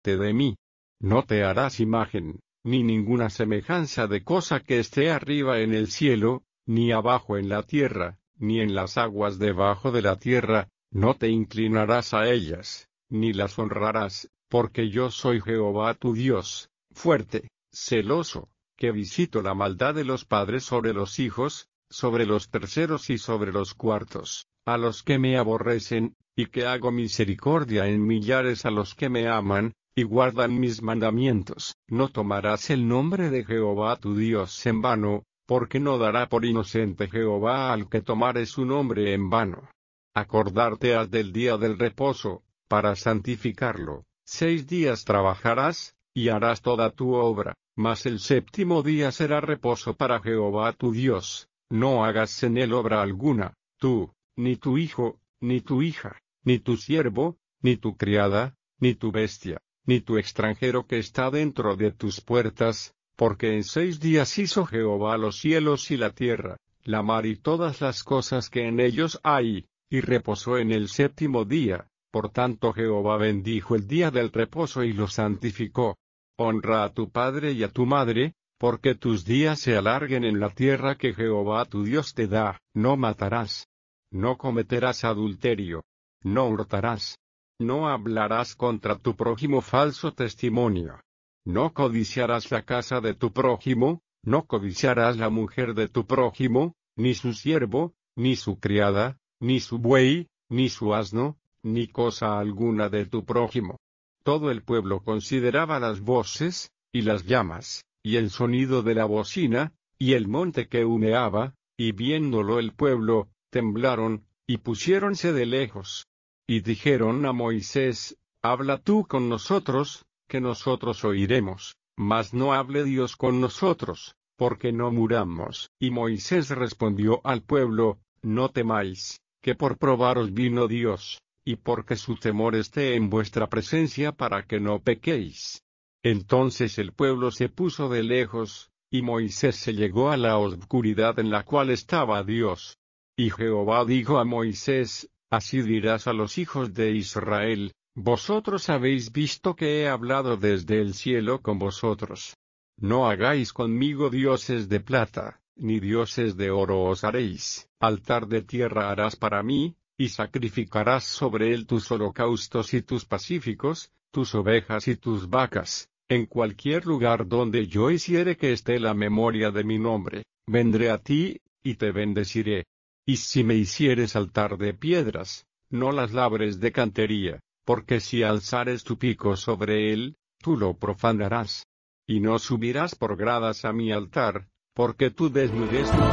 delante de mí. No te harás imagen, ni ninguna semejanza de cosa que esté arriba en el cielo, ni abajo en la tierra, ni en las aguas debajo de la tierra. No te inclinarás a ellas, ni las honrarás, porque yo soy Jehová tu Dios, fuerte, celoso, que visito la maldad de los padres sobre los hijos, sobre los terceros y sobre los cuartos, a los que me aborrecen, y que hago misericordia en millares a los que me aman, y guardan mis mandamientos. No tomarás el nombre de Jehová tu Dios en vano, porque no dará por inocente Jehová al que tomare su nombre en vano. Acordarte has del día del reposo, para santificarlo. 6 días trabajarás, y harás toda tu obra, mas el séptimo día será reposo para Jehová tu Dios. No hagas en él obra alguna, tú, ni tu hijo, ni tu hija, ni tu siervo, ni tu criada, ni tu bestia, ni tu extranjero que está dentro de tus puertas, porque en 6 días hizo Jehová los cielos y la tierra, la mar y todas las cosas que en ellos hay, y reposó en el séptimo día. Por tanto Jehová bendijo el día del reposo y lo santificó. Honra a tu padre y a tu madre, porque tus días se alarguen en la tierra que Jehová tu Dios te da. No matarás. No cometerás adulterio. No hurtarás. No hablarás contra tu prójimo falso testimonio. No codiciarás la casa de tu prójimo, no codiciarás la mujer de tu prójimo, ni su siervo, ni su criada, ni su buey, ni su asno, ni cosa alguna de tu prójimo. Todo el pueblo consideraba las voces, y las llamas, y el sonido de la bocina, y el monte que humeaba, y viéndolo el pueblo, temblaron, y pusiéronse de lejos. Y dijeron a Moisés, habla tú con nosotros, que nosotros oiremos, mas no hable Dios con nosotros, porque no muramos. Y Moisés respondió al pueblo, no temáis, que por probaros vino Dios, y porque su temor esté en vuestra presencia para que no pequéis. Entonces el pueblo se puso de lejos, y Moisés se llegó a la oscuridad en la cual estaba Dios. Y Jehová dijo a Moisés, así dirás a los hijos de Israel, vosotros habéis visto que he hablado desde el cielo con vosotros. No hagáis conmigo dioses de plata, ni dioses de oro os haréis. Altar de tierra harás para mí, y sacrificarás sobre él tus holocaustos y tus pacíficos, tus ovejas y tus vacas. En cualquier lugar donde yo hiciere que esté la memoria de mi nombre, vendré a ti, y te bendeciré. Y si me hicieres altar de piedras, no las labres de cantería, porque si alzares tu pico sobre él, tú lo profanarás. Y no subirás por gradas a mi altar, porque tú desnudes tu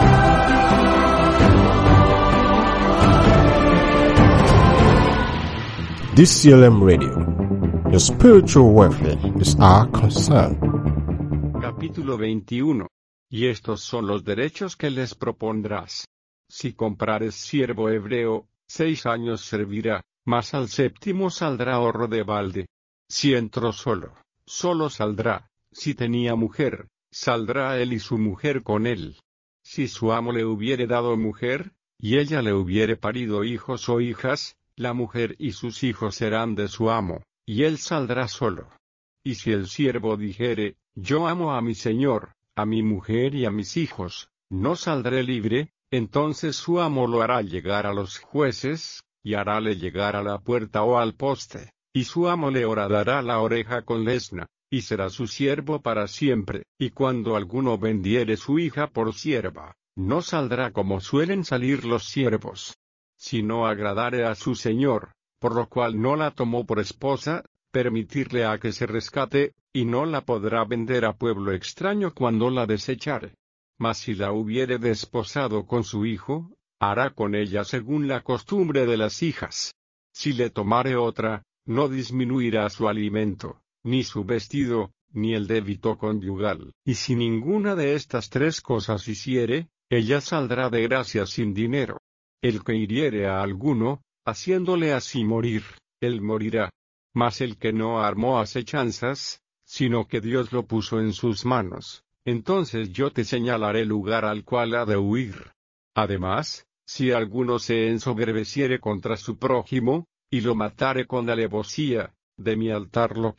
DCLM Radio. Your spiritual welfare is our concern. Capítulo 21. Y estos son los derechos que les propondrás. Si comprares siervo hebreo, 6 años servirá, mas al séptimo saldrá ahorro de balde. Si entró solo, solo saldrá. Si tenía mujer, saldrá él y su mujer con él. Si su amo le hubiere dado mujer, y ella le hubiere parido hijos o hijas, la mujer y sus hijos serán de su amo, y él saldrá solo. Y si el siervo dijere, yo amo a mi señor, a mi mujer y a mis hijos, no saldré libre, entonces su amo lo hará llegar a los jueces, y harále llegar a la puerta o al poste, y su amo le horadará la oreja con lesna, y será su siervo para siempre. Y cuando alguno vendiere su hija por sierva, no saldrá como suelen salir los siervos. Si no agradare a su señor, por lo cual no la tomó por esposa, permitirle a que se rescate, y no la podrá vender a pueblo extraño cuando la desechare. Mas si la hubiere desposado con su hijo, hará con ella según la costumbre de las hijas. Si le tomare otra, no disminuirá su alimento, ni su vestido, ni el débito conyugal. Y si ninguna de estas 3 cosas hiciere, ella saldrá de gracia sin dinero. El que hiriere a alguno, haciéndole así morir, él morirá. Mas el que no armó asechanzas, sino que Dios lo puso en sus manos, entonces yo te señalaré lugar al cual ha de huir. Además, si alguno se ensoberbeciere contra su prójimo, y lo matare con alevosía, de mi altar lo